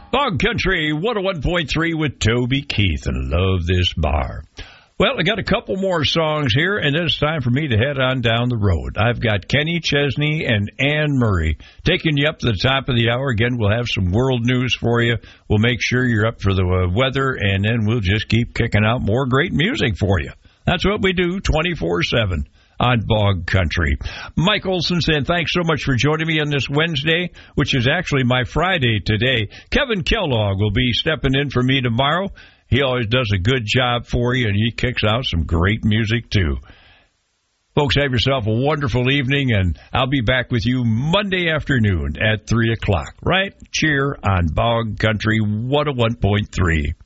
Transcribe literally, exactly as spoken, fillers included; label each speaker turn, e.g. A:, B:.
A: Bog Country one oh one point three with Toby Keith, and love this bar. Well, I got a couple more songs here, and then it's time for me to head on down the road. I've got Kenny Chesney and Anne Murray taking you up to the top of the hour. Again, we'll have some world news for you. We'll make sure you're up for the uh, weather, and then we'll just keep kicking out more great music for you. That's what we do twenty-four seven. On Bog Country. Mike Olson saying thanks so much for joining me on this Wednesday, which is actually my Friday today. Kevin Kellogg will be stepping in for me tomorrow. He always does a good job for you, and he kicks out some great music, too. Folks, have yourself a wonderful evening, and I'll be back with you Monday afternoon at three o'clock, right? Cheer on Bog Country one oh one point three.